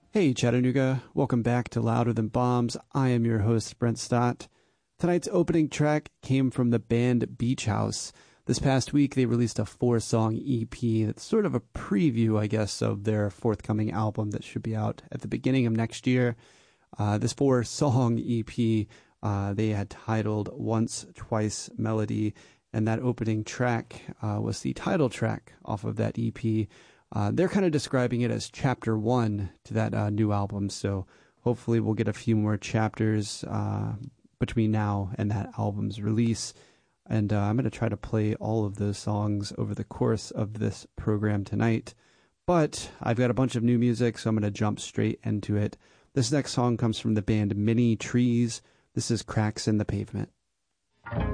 Hey Chattanooga, welcome back to Louder Than Bombs. I am your host, Brent Stott. Tonight's opening track came from the band Beach House. This past week they released a 4-song EP that's sort of a preview, I guess, of their forthcoming album that should be out at the beginning of next year. This 4-song EP they had titled Once, Twice, Melody, and that opening track was the title track off of that EP. They're kind of describing it as chapter 1 to that new album, so hopefully we'll get a few more chapters between now and that album's release. And I'm going to try to play all of those songs over the course of this program tonight. But I've got a bunch of new music, so I'm going to jump straight into it. This next song comes from the band Mini Trees. This is Cracks in the Pavement.